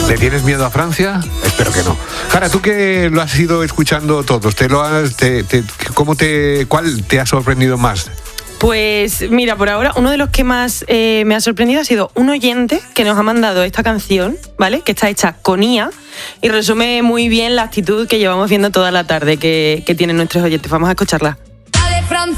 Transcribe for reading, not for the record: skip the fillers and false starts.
¿Le tienes miedo a Francia? Espero que no. Jara, tú que lo has ido escuchando todos, ¿cuál te ha sorprendido más? Pues mira, por ahora uno de los que más me ha sorprendido ha sido un oyente que nos ha mandado esta canción, ¿vale? Que está hecha con IA y resume muy bien la actitud que llevamos viendo toda la tarde que tienen nuestros oyentes. Vamos a escucharla. Dale, Francia.